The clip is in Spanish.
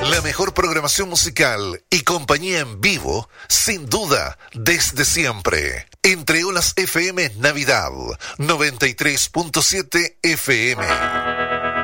La mejor programación musical y compañía en vivo, sin duda, desde siempre. Entre Olas FM Navidad, 93.7 FM.